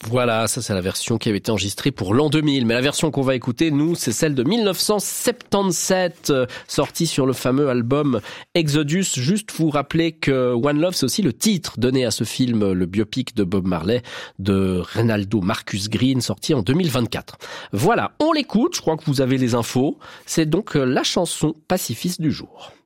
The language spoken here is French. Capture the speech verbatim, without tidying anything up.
Voilà, ça c'est la version qui avait été enregistrée pour l'an deux mille. Mais la version qu'on va écouter, nous, c'est celle de dix-neuf cent soixante-dix-sept, euh, sortie sur le fameux album Exodus. Juste vous rappeler que One Love, c'est aussi le titre donné à ce film, le biopic de Bob Marley, de Reynaldo Marcus Green, sorti en deux mille vingt-quatre. Voilà, on l'écoute, je crois que vous avez les infos. C'est donc la chanson pacifiste du jour.